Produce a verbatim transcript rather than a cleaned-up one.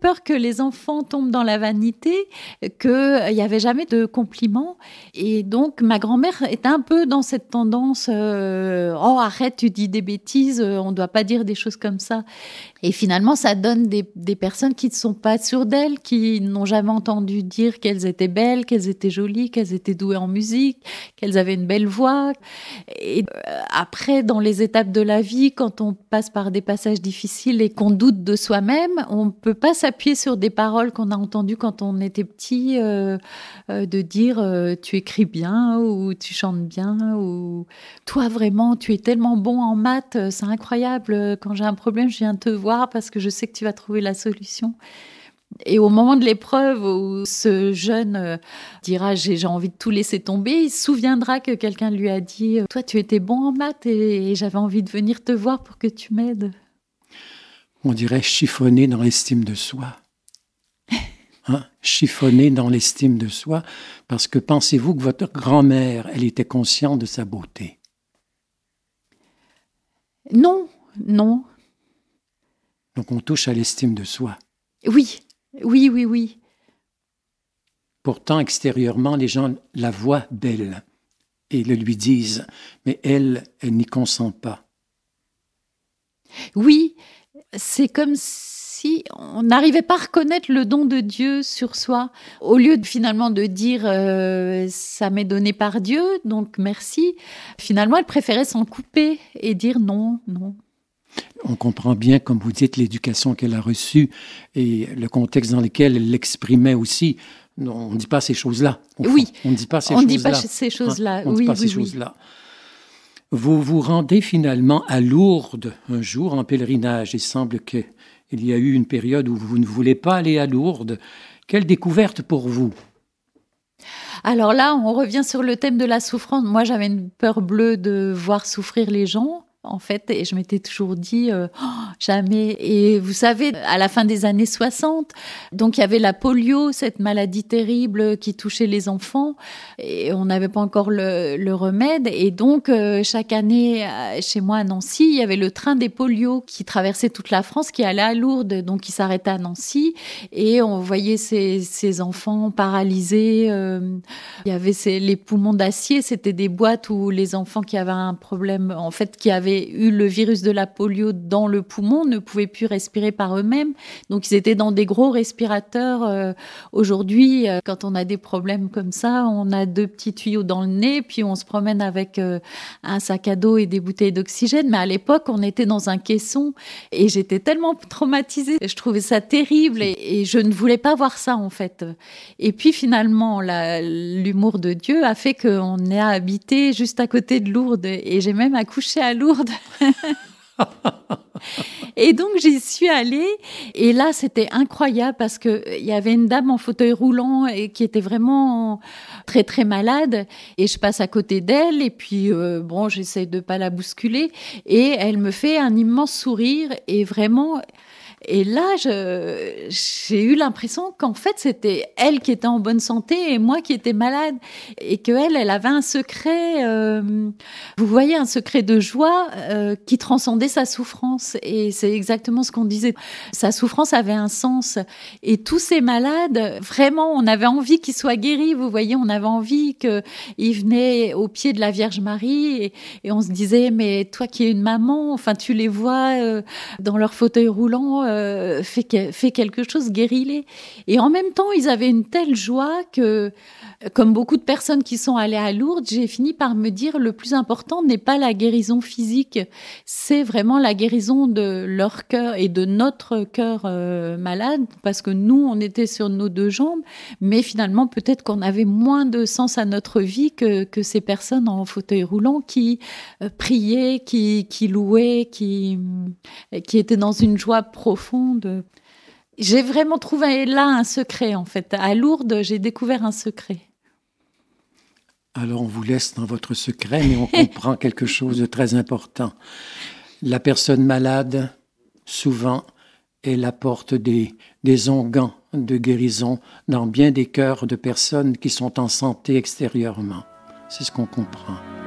peur que les enfants tombent dans la vanité, qu'il n'y avait jamais de compliments. Et donc, ma grand-mère était un peu dans cette tendance euh, « Oh, arrête, tu dis des bêtises, on ne doit pas dire des choses comme ça ». Et finalement, ça donne des, des personnes qui ne sont pas sûres d'elles, qui n'ont jamais entendu dire qu'elles étaient belles, qu'elles étaient jolies, qu'elles étaient douées en musique, qu'elles avaient une belle voix. Et après, dans les étapes de la vie, quand on passe par des passages difficiles et qu'on doute de soi-même, on ne peut pas s'appuyer sur des paroles qu'on a entendues quand on était petit, euh, euh, de dire euh, « tu écris bien » ou « tu chantes bien » ou « toi vraiment, tu es tellement bon en maths, c'est incroyable, quand j'ai un problème, je viens te voir parce que je sais que tu vas trouver la solution ». Et au moment de l'épreuve où ce jeune euh, dira j'ai, j'ai envie de tout laisser tomber, il se souviendra que quelqu'un lui a dit toi tu étais bon en maths et, et j'avais envie de venir te voir pour que tu m'aides. On dirait chiffonner dans l'estime de soi. Hein? Chiffonner dans l'estime de soi, parce que pensez-vous que votre grand-mère, elle était consciente de sa beauté? Non, non. Donc on touche à l'estime de soi. Oui, oui, oui, oui. Pourtant, extérieurement, les gens la voient belle et le lui disent, mais elle, elle n'y consent pas. Oui, c'est comme si on n'arrivait pas à reconnaître le don de Dieu sur soi. Au lieu de, finalement de dire euh, « ça m'est donné par Dieu, donc merci », finalement, elle préférait s'en couper et dire « non, non ». On comprend bien, comme vous dites, l'éducation qu'elle a reçue et le contexte dans lequel elle l'exprimait aussi. On ne dit pas ces choses-là. Oui, on ne dit pas ces on choses-là. dit pas ces choses-là. Hein? On ne oui, dit pas oui, ces oui. choses-là. Vous vous rendez finalement à Lourdes un jour en pèlerinage. Il semble qu'il y a eu une période où vous ne voulez pas aller à Lourdes. Quelle découverte pour vous? Alors là, on revient sur le thème de la souffrance. Moi, j'avais une peur bleue de voir souffrir les gens, en fait, et je m'étais toujours dit euh, oh, jamais. Et vous savez, à la fin des années soixante, donc il y avait la polio, cette maladie terrible qui touchait les enfants, et on n'avait pas encore le, le remède. Et donc euh, chaque année, chez moi à Nancy, il y avait le train des polios qui traversait toute la France, qui allait à Lourdes, donc il s'arrêtait à Nancy, et on voyait ces, ces enfants paralysés. Euh, il y avait ces, les poumons d'acier, c'était des boîtes où les enfants qui avaient un problème, en fait, qui avaient eu le virus de la polio dans le poumon ne pouvaient plus respirer par eux-mêmes. Donc, ils étaient dans des gros respirateurs. Euh, aujourd'hui, euh, quand on a des problèmes comme ça, on a deux petits tuyaux dans le nez, puis on se promène avec euh, un sac à dos et des bouteilles d'oxygène. Mais à l'époque, on était dans un caisson et j'étais tellement traumatisée. Je trouvais ça terrible et, et je ne voulais pas voir ça, en fait. Et puis, finalement, la, l'humour de Dieu a fait qu'on est habité juste à côté de Lourdes et j'ai même accouché à Lourdes. Et donc j'y suis allée et là c'était incroyable parce que il y avait une dame en fauteuil roulant et qui était vraiment très très malade et je passe à côté d'elle et puis euh, bon j'essaie de pas la bousculer et elle me fait un immense sourire et vraiment. Et là, je, j'ai eu l'impression qu'en fait, c'était elle qui était en bonne santé et moi qui étais malade. Et qu'elle, elle avait un secret, euh, vous voyez, un secret de joie euh, qui transcendait sa souffrance. Et c'est exactement ce qu'on disait. Sa souffrance avait un sens. Et tous ces malades, vraiment, on avait envie qu'ils soient guéris. Vous voyez, on avait envie qu'ils venaient au pied de la Vierge Marie. Et, et on se disait, mais toi qui es une maman, enfin, tu les vois euh, dans leur fauteuil roulant, Euh, fait, que, fait quelque chose, guéris-les. Et en même temps, ils avaient une telle joie que, comme beaucoup de personnes qui sont allées à Lourdes, j'ai fini par me dire le plus important n'est pas la guérison physique, c'est vraiment la guérison de leur cœur et de notre cœur euh, malade, parce que nous, on était sur nos deux jambes, mais finalement, peut-être qu'on avait moins de sens à notre vie que, que ces personnes en fauteuil roulant qui euh, priaient, qui, qui louaient, qui, qui étaient dans une joie profonde. Profonde. J'ai vraiment trouvé là un secret, en fait. À Lourdes, j'ai découvert un secret. Alors, on vous laisse dans votre secret, mais on comprend quelque chose de très important. La personne malade, souvent, elle apporte des, des onguents de guérison dans bien des cœurs de personnes qui sont en santé extérieurement. C'est ce qu'on comprend.